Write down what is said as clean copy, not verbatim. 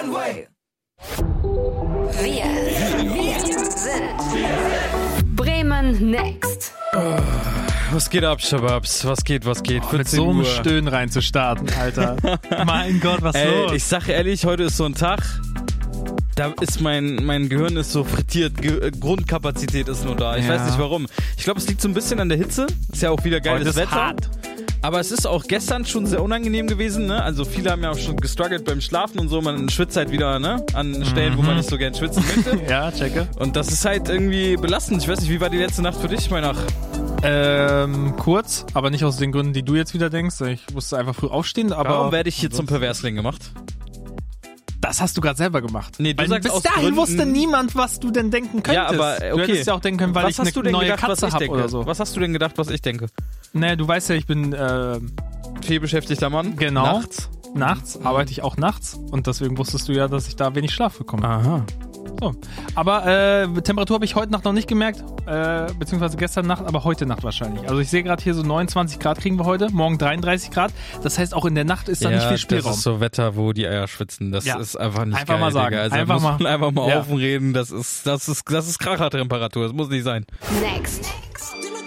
Wir sind Bremen Next. Was geht ab, Shababs? Was geht? Mit so einem Stöhnen reinzustarten, Alter. Mein Gott, was los? Ich sag ehrlich, heute ist so ein Tag, da ist mein Gehirn ist so frittiert, Grundkapazität ist nur da. Ich weiß nicht warum. Ich glaube, es liegt so ein bisschen an der Hitze. Ist ja auch wieder geiles Wetter. Hart. Aber es ist auch gestern schon sehr unangenehm gewesen, ne? Also viele haben ja auch schon gestruggelt beim Schlafen und so. Man schwitzt halt wieder, ne? An Stellen, wo man nicht so gern schwitzen möchte. Ja, checke. Und das ist halt irgendwie belastend. Ich weiß nicht, wie war die letzte Nacht für dich, meine Nacht? Kurz, aber nicht aus den Gründen, die du jetzt wieder denkst. Ich musste einfach früh aufstehen, aber... Warum werde ich hier zum Perversling gemacht? Das hast du gerade selber gemacht. Nee, du sagst bis aus dahin Gründen, wusste niemand, was du denn denken könntest. Ja, aber okay. Du hättest ja auch denken können, weil ich eine neue Katze habe oder so. Was hast du denn gedacht, was ich denke? Naja, du weißt ja, ich bin... Vielbeschäftigter Mann. Genau. Nachts arbeite ich auch nachts und deswegen wusstest du ja, dass ich da wenig Schlaf bekomme. Aha. So. Aber Temperatur habe ich heute Nacht noch nicht gemerkt, beziehungsweise gestern Nacht, aber heute Nacht wahrscheinlich. Also ich sehe gerade hier so 29 Grad kriegen wir heute, morgen 33 Grad. Das heißt, auch in der Nacht ist da nicht viel Spielraum. Das ist so Wetter, wo die Eier schwitzen. Das ist einfach nicht einfach geil, mal sagen. Digga. Also einfach muss man einfach mal aufreden. Das ist Krachertemperatur. Das muss nicht sein. Next.